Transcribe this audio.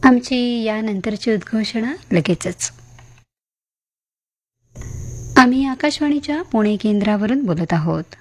आमची यानंतरची उद्घोषणा लगेचच. आम्ही आकाशवाणीच्या पुणे केंद्रावरून बोलत आहोत.